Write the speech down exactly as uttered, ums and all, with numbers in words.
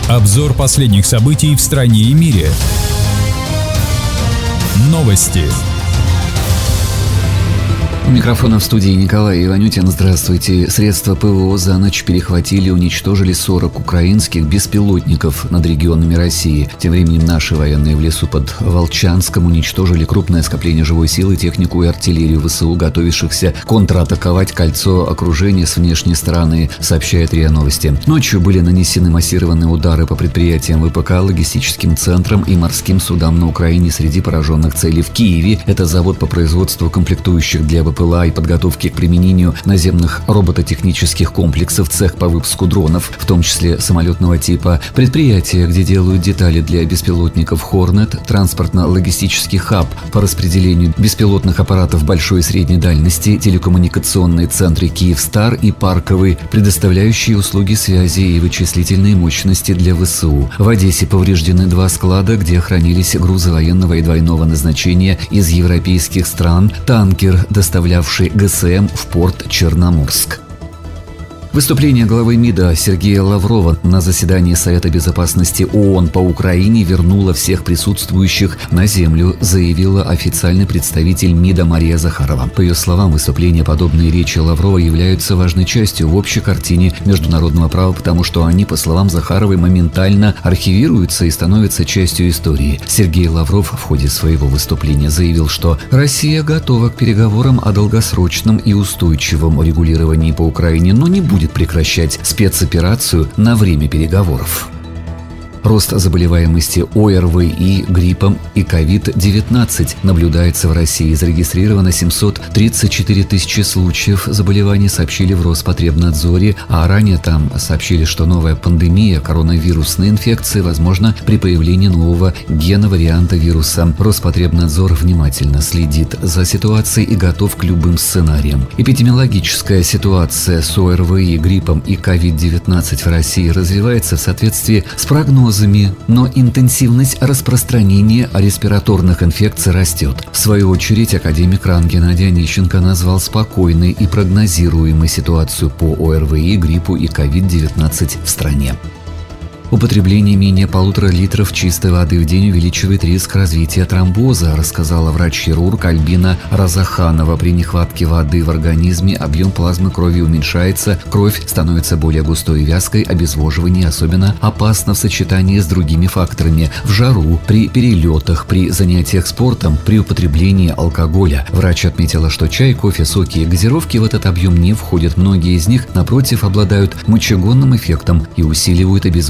Обзор последних событий в стране и мире. Новости. У микрофона в студии Николай Иванютин. Здравствуйте. Средства ПВО за ночь перехватили и уничтожили сорок украинских беспилотников над регионами России. Тем временем наши военные в лесу под Волчанском уничтожили крупное скопление живой силы, технику и артиллерию ВСУ, готовившихся контратаковать кольцо окружения с внешней стороны, сообщает РИА Новости. Ночью были нанесены массированные удары по предприятиям ВПК, логистическим центрам и морским судам на Украине. Среди пораженных целей в Киеве это завод по производству комплектующих для ВПК и подготовки к применению наземных робототехнических комплексов, цех по выпуску дронов, в том числе самолетного типа, предприятие, где делают детали для беспилотников Hornet, транспортно-логистический хаб по распределению беспилотных аппаратов большой и средней дальности, телекоммуникационные центры Киевстар и Парковый, предоставляющие услуги связи и вычислительные мощности для ВСУ. В Одессе повреждены два склада, где хранились грузы военного и двойного назначения из европейских стран, танкер, доставлявший ГСМ в порт Черноморск. Выступление главы МИДа Сергея Лаврова на заседании Совета безопасности ООН по Украине вернуло всех присутствующих на землю, заявила официальный представитель МИДа Мария Захарова. По ее словам, выступления, подобные речи Лаврова, являются важной частью в общей картине международного права, потому что они, по словам Захаровой, моментально архивируются и становятся частью истории. Сергей Лавров в ходе своего выступления заявил, что Россия готова к переговорам о долгосрочном и устойчивом урегулировании по Украине, но не будет будет прекращать спецоперацию на время переговоров. Рост заболеваемости ОРВИ, гриппом и ковид девятнадцать наблюдается в России. Зарегистрировано семьсот тридцать четыре тысячи случаев заболеваний, сообщили в Роспотребнадзоре, а ранее там сообщили, что новая пандемия коронавирусной инфекции возможна при появлении нового гена-варианта вируса. Роспотребнадзор внимательно следит за ситуацией и готов к любым сценариям. Эпидемиологическая ситуация с ОРВИ, гриппом и ковид девятнадцать в России развивается в соответствии с прогнозом, но интенсивность распространения респираторных инфекций растет. В свою очередь, академик РАН Геннадий Онищенко назвал спокойной и прогнозируемой ситуацию по ОРВИ, гриппу и ковид девятнадцать в стране. Употребление менее полутора литров чистой воды в день увеличивает риск развития тромбоза, рассказала врач-хирург Альбина Разаханова. При нехватке воды в организме объем плазмы крови уменьшается, кровь становится более густой и вязкой, обезвоживание особенно опасно в сочетании с другими факторами – в жару, при перелетах, при занятиях спортом, при употреблении алкоголя. Врач отметила, что чай, кофе, соки и газировки в этот объем не входят. Многие из них, напротив, обладают мочегонным эффектом и усиливают обезвоживание